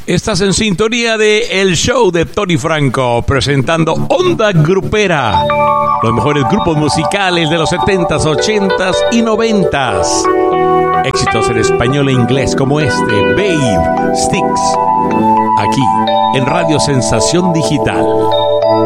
Estás en sintonía de El Show de Tony Franco, presentando Onda Grupera, los mejores grupos musicales de los 70s, 80s y 90s. Éxitos en español e inglés como este, Babe, Sticks, aquí en Radio Sensación Digital.